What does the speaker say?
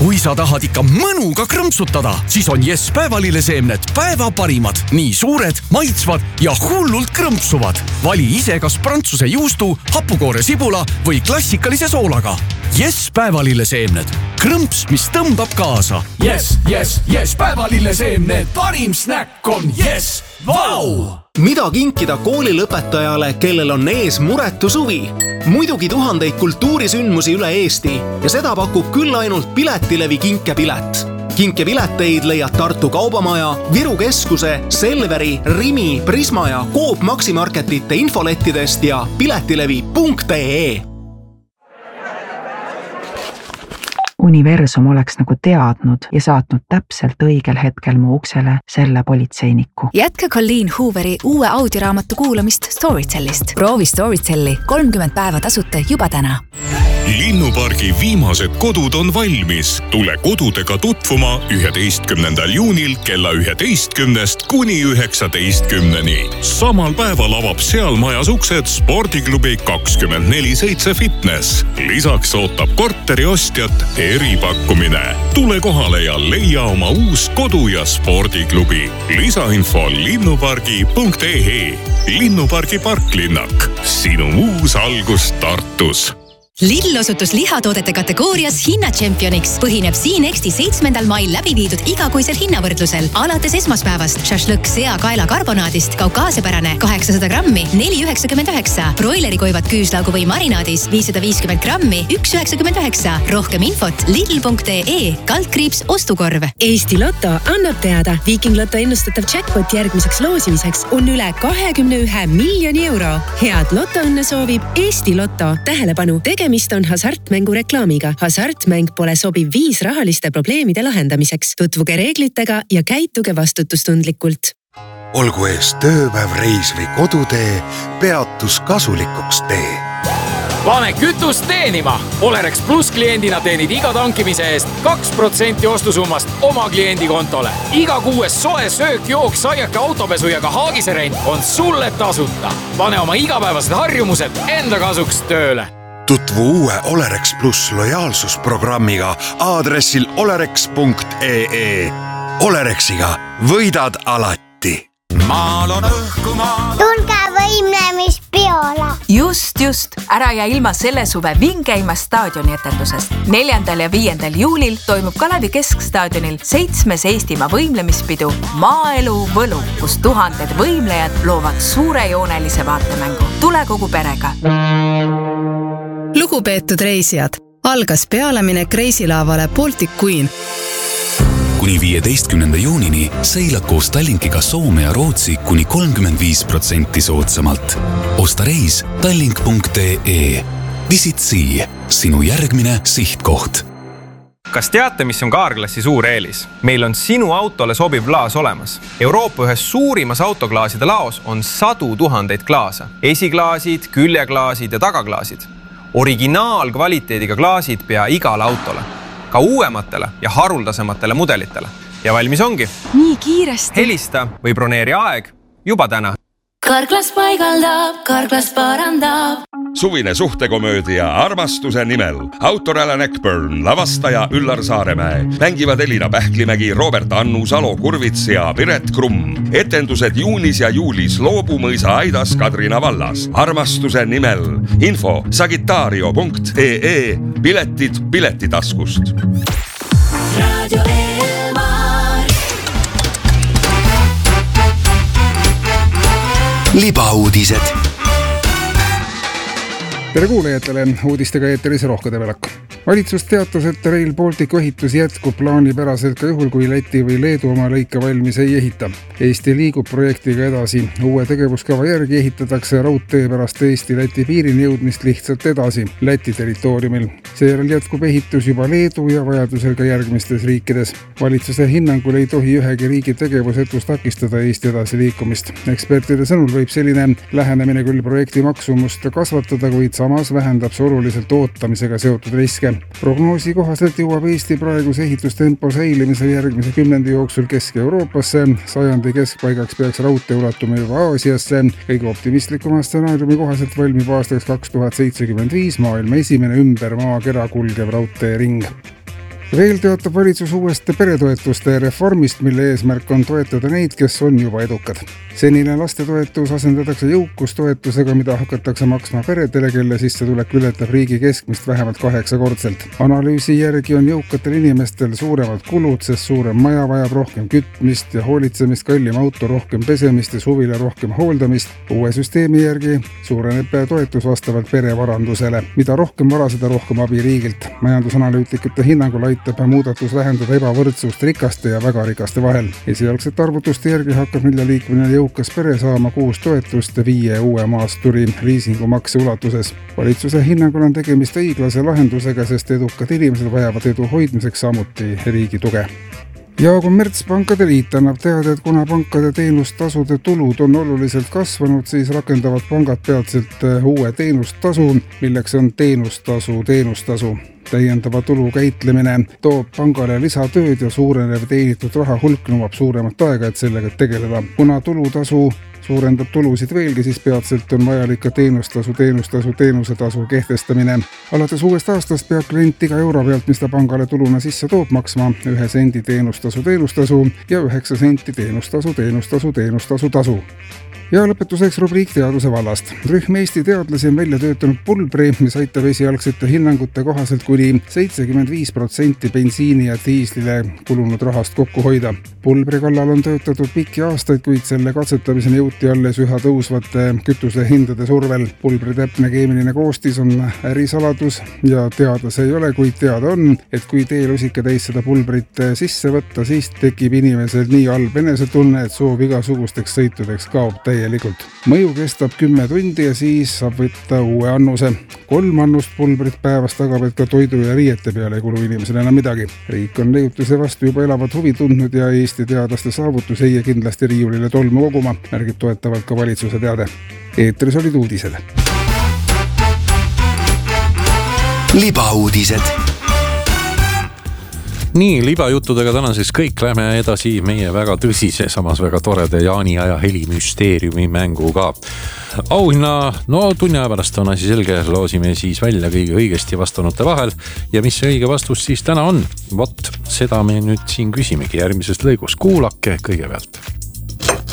Kui sa tahad ikka mõnuga krõmpsutada, siis on Yes päevalilleseemned päeva parimad. Nii suured, maitsvad ja hullult krõmpsuvad. Vali ise kas prantsuse juustu, hapukoore sibula või klassikalise soolaga. Yes päevalilleseemned. Krõmps, mis tõmbab kaasa. Yes päevalilleseemned. Parim snäkk on Yes. Vau! Mida kinkida koolilõpetajale, kellel on ees muretu suvi? Muidugi tuhandeid kultuurisündmusi üle Eesti ja seda pakub küll ainult Piletilevi kinkepilet. Kinkepileteid leiad Tartu Kaubamaja, Viru Keskuse, Selveri, Rimi, Prisma ja Coop Maximarketite infolettidest ja piletilevi.ee. Universum oleks nagu teadnud ja saatnud täpselt õigel hetkel mu uksele selle politseiniku. Jätka Colleen Hooveri uue audioraamatu kuulamist Storytellist. Proovi Storytelli 30 päeva tasuta juba täna. Linnupargi viimased kodud on valmis. Tule kodudega tutvuma 11. juunil kella 11 kuni 19. Samal päeval avab seal majas uksed spordiklubi 24/7 Fitness. Lisaks ootab korteri ostjat eripakkumine. Tule kohale ja leia oma uus kodu- ja spordiklubi. Lisainfo linnupargi.ee. Linnupargi parklinnak. Sinu uus algus Tartus. Lidl osutus lihatoodete kategoorias hinnatšempioniks. Põhineb Siinexti 7. mail läbi viidud igakuisel hinnavõrdlusel. Alates esmaspäevast šašlõkk sea kaela karbonaadist kaukaasiapärane 800 grammi 4,99. Broilerikoivad küüslaugu või marinaadis 550 grammi 1,99. Rohkem infot lidl.ee/ostukorv. Eesti Lotto annab teada. Viking Lotto ennustatav jackpot järgmiseks loosimiseks on üle 21 miljoni euro. Head lotoõnne soovib Eesti Lotto. Tähelepanu, tegemist on hasartmängu reklaamiga. Hasartmäng pole sobiv viis rahaliste probleemide lahendamiseks. Tutvuge reeglitega ja käituge vastutustundlikult. Olgu ees tööpäev, reis või kodutee, peatus kasulikuks tee. Pane kütust teenima! Olerex Plus kliendina teenid iga tankimise eest 2% ostusummast oma kliendi kontole. Iga kuues soe söök, jook, saiake, autopesu ja ka haagiserent on sulle tasuta. Pane oma igapäevased harjumused enda kasuks tööle. Tutvu uue Olerex Plus lojaalsusprogrammiga aadressil olerex.ee. Olerexiga võidad alati. Maal on õhkumaa. Tulge võimlemispeole. Just. Ära jää ilma selle suve vingeima staadioni etendusest. 4. ja 5. juulil toimub Kalevi Keskstaadionil 7. Eestimaa võimlemispidu Maaelu Võlu, kus tuhanded võimlejad loovad suurejoonelise vaatemängu. Tule kogu perega. Lugupeetud reisijad, algas pealeminek reisilaavale Baltic Queen. Kuni 15. juunini seila koos Tallinkiga Soome ja Rootsi kuni 35% soodsamalt. Osta reis tallink.ee. Visit Sea, sinu järgmine sihtkoht. Kas teate, mis on Carglassi suur eelis? Meil on sinu autole sobiv klaas olemas. Euroopa ühes suurimas autoklaaside laos on 100 000 klaasa. Esiklaasid, küljeklaasid ja tagaklaasid. Originaalkvaliteediga klaasid pea igale autole. Ka uuematele ja haruldasematele mudelitele. Ja valmis ongi. Nii kiiresti. Helista või broneeri aeg juba täna. Carglass paigaldab, Carglass parandab. Suvine suhtekomöödia Armastuse nimel. Autor Alan Eckburn, lavastaja Üllar Saaremäe. Mängivad Elina Pähklimägi, Robert Annu, Salo Kurvits ja Piret Krumm. Etendused juunis ja juulis Loobumõisa Aidas Kadrina vallas. Armastuse nimel. Info sagitario.ee. Piletid piletitaskust. Radio Elmar. Libauudised. Tere kuulajatele, uudistega eeteris Rohke Debelak. Valitsus teatas, et Rail Balticu ehitus jätkub plaanipäraselt ka juhul, kui Läti või Leedu oma lõike valmis ei ehita. Eesti liigub projektiga edasi. Uue tegevuskava järgi ehitatakse raudtee pärast Eesti-Läti piirini jõudmist lihtsalt edasi Läti territooriumil. Seejärel jätkub ehitus juba Leedu ja vajadusel ka järgmistes riikides. Valitsuse hinnangul ei tohi ühegi riigi tegevusetus takistada Eesti edasi liikumist. Ekspertide sõnul võib selline lähenemine küll projekti maksumust kasvatada, kuid samas vähendab see oluliselt ootamisega seotud riske. Prognoosi kohaselt jõuab Eesti praeguse ehitustempo säilimisel järgmise 10 jooksul Kesk-Euroopasse. Sajandi keskpaigaks peaks raudtee ulatuma juba Aasiasse. Kõige optimistlikuma stsenaariumi kohaselt valmib aastaks 2075 maailma esimene ümber maakera kulgev raudteering. Veel teatab valitsus uuest peretoetuste reformist, mille eesmärk on toetada neid, kes on juba edukad. Senine lastetoetus asendatakse jõukustoetusega, mida hakatakse maksma peredele, kelle sissetulek ületab riigi keskmist vähemalt 8-kordselt. Analüüsi järgi on jõukatel inimestel suuremad kulud, sest suurem maja vajab rohkem kütmist ja hoolitsemist, kallim auto rohkem pesemist ja suvila rohkem hooldamist. Uue süsteemi järgi suureneb toetus vastavalt perevarandusele. Mida rohkem vara, seda rohkem abi riigilt. Majandusanalüütikute hinnangul aitab muudatus vähendada ebavõrdsust rikaste ja väga rikaste vahel. Esialgsete arvutuste järgi hakkab 4-liikmeline jõukas pere saama 6 toetust 5 uue maasturi liisingumakse ulatuses. Valitsuse hinnangul on tegemist õiglase lahendusega, sest edukad inimesed vajavad edu hoidmiseks samuti riigi tuge. Ja Kommertspankade Liit annab teada, et kuna pankade teenustasude tulud on oluliselt kasvanud, siis rakendavad pangad peatselt uue teenustasu, milleks on teenustasu. Täiendava tulu käitlemine toob pangale lisatööd ja suurenev teenitud raha hulk nõuab suuremat aega, et sellega tegeleda. Kuna tulutasu suurendab tulusid veelgi, siis peatselt on vajalik ka teenusetasu kehtestamine. Alates uuest aastast peab klient iga euro pealt, mis ta pangale tuluna sisse toob, maksma 1 sendi teenustasu ja 9 senti teenustasu. Ja lõpetuseks rubriik teaduse vallast. Rühm Eesti teadlasi on välja töötanud pulbri, mis aitab esialgsete hinnangute kohaselt kuni 75% bensiini ja diislile kulunud rahast kokku hoida. Pulbri kallal on töötatud pikki aastaid, kuid selle katsetamiseni jõuti alles üha tõusvate kütuse hindade survel. Pulbri täpne keemiline koostis on ärisaladus ja teada see ei ole, kuid teada on, et kui teelusika täis seda pulbrit sisse võtta, siis tekib inimesel nii halb enesetunne, et soov igasugusteks sõitudeks kaob täielikult. Mõju kestab 10 tundi ja siis saab võtta uue annuse. 3 annust pulbrit päevas tagab, et ka toidu ja riiete peale ei kulu inimesel enam midagi. Riik on leiutuse vastu juba elavat huvi tundnud ja Eesti teadlaste saavutus ei kindlasti riiulile tolmu koguma, märgib toetavalt ka valitsuse teade. Eetris olid uudised. Libauudised. Nii, libajuttudega täna siis kõik. Lähme edasi meie väga tõsise, samas väga torede Jaani aja helimüsteeriumi mänguga. Auhinna, tunni aja pärast on asi selge, loosime siis välja kõige õigesti vastanute vahel ja mis see õige vastus siis täna on? Vot, seda me nüüd siin küsimegi järgmisest lõigus. Kuulake kõigepealt.